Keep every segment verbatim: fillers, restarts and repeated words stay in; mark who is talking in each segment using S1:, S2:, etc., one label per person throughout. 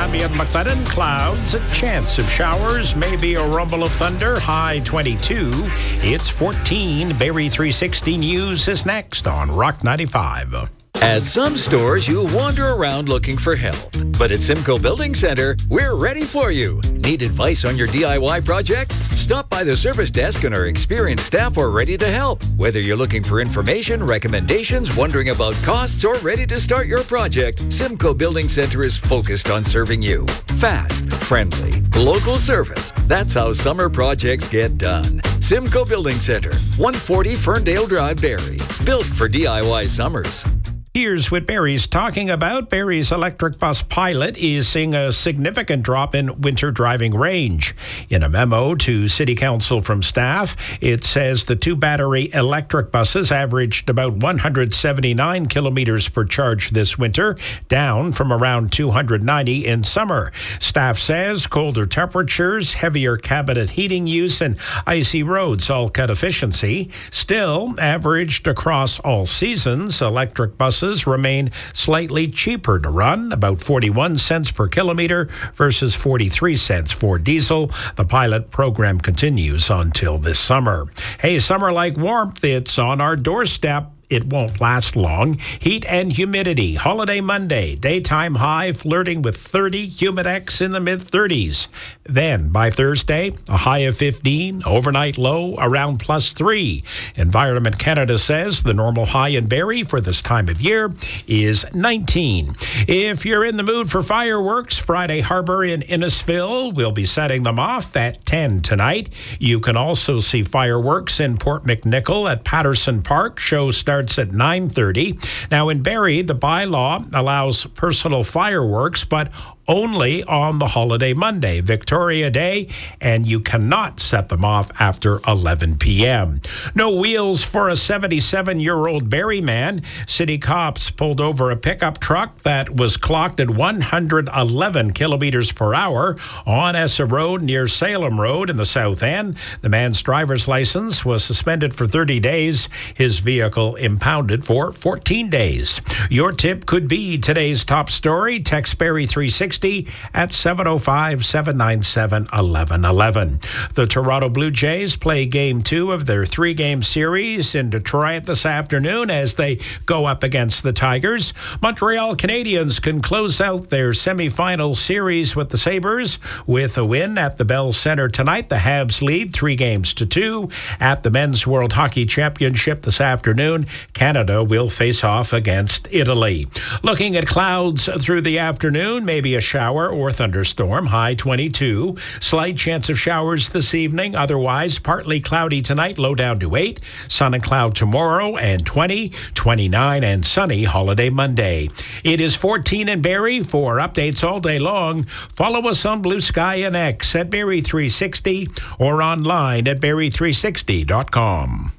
S1: Ian McLennan. Clouds, a chance of showers, maybe a rumble of thunder. High twenty-two. It's fourteen. Barrie three sixty News is next on Rock ninety-five.
S2: At some stores, you wander around looking for help. But at Simcoe Building Center, we're ready for you. Need advice on your D I Y project? Stop by the service desk and our experienced staff are ready to help. Whether you're looking for information, recommendations, wondering about costs, or ready to start your project, Simcoe Building Center is focused on serving you. Fast, friendly, local service. That's how summer projects get done. Simcoe Building Center, one forty Ferndale Drive, Barrie. Built for D I Y summers.
S1: Here's what Barrie's talking about. Barrie's electric bus pilot is seeing a significant drop in winter driving range. In a memo to City Council from staff, it says the two battery electric buses averaged about one hundred seventy-nine kilometers per charge this winter, down from around two hundred ninety in summer. Staff says colder temperatures, heavier cabinet heating use, and icy roads all cut efficiency. Still, averaged across all seasons, electric buses remain slightly cheaper to run, about forty-one cents per kilometer versus forty-three cents for diesel. The pilot program continues until this summer. Hey, summer-like warmth, it's on our doorstep. It won't last long. Heat and humidity. Holiday Monday. Daytime high flirting with thirty. Humidex in the mid-thirties. Then, by Thursday, a high of fifteen. Overnight low around plus three. Environment Canada says the normal high in Barrie for this time of year is nineteen. If you're in the mood for fireworks, Friday Harbor in Innisfil will be setting them off at ten tonight. You can also see fireworks in Port McNichol at Patterson Park. Show starts at nine thirty. Now in Barrie, the bylaw allows personal fireworks, but only on the holiday Monday, Victoria Day, and you cannot set them off after eleven p.m. No wheels for a seventy-seven-year-old Barrie man. City cops pulled over a pickup truck that was clocked at one hundred eleven kilometers per hour on Essa Road near Salem Road in the South End. The man's driver's license was suspended for thirty days. His vehicle impounded for fourteen days. Your tip could be today's top story. Text Barrie three sixty at seven oh five, seven nine seven, one one one one. The Toronto Blue Jays play game two of their three-game series in Detroit this afternoon as they go up against the Tigers. Montreal Canadiens can close out their semifinal series with the Sabres with a win at the Bell Centre tonight. The Habs lead three games to two. At the Men's World Hockey Championship this afternoon, Canada will face off against Italy. Looking at clouds through the afternoon, maybe a shower or thunderstorm, high twenty-two. Slight chance of showers this evening, otherwise partly cloudy tonight, low down to eight. Sun and cloud tomorrow and twenty, twenty-nine and sunny holiday Monday. It is fourteen in Barrie. For updates all day long, follow us on Blue Sky and X at Barrie three sixty or online at Barrie three sixty dot com.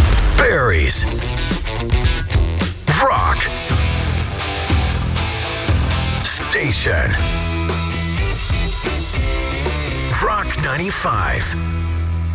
S3: Barrie's Rock Station. Rock ninety-five.